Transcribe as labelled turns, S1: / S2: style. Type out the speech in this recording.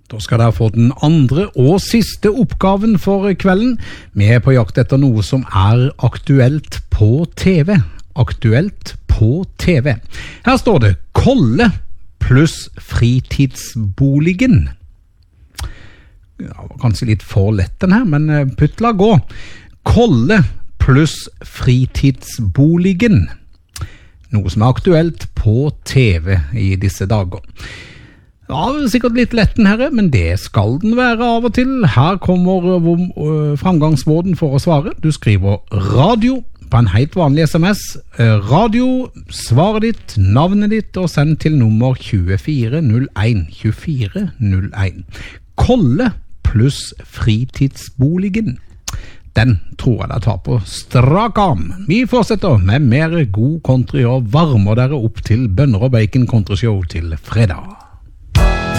S1: Da skal dere få den andre og siste oppgaven for kvelden. Vi er på jakt etter noe som er aktuelt på TV. Aktuelt på TV. Her står det Kolle pluss fritidsboligen. Ja, kanskje litt for lett den her, men pyttla gå. Kolle pluss fritidsboligen. Noe som er aktuelt på TV i disse dager. Ja, sikkert litt letten herre, men det skal den være av og til. Her kommer framgangsmåten for å svare. Du skriver radio på en helt vanlig SMS. Radio, svaret ditt, navnet ditt, og send til nummer 2401. 2401. Kolle pluss fritidsboligen. Den tror jeg dere tar på strak arm. Vi fortsetter med mer god country og varmer dere opp til bønner og bacon countryshow til fredag.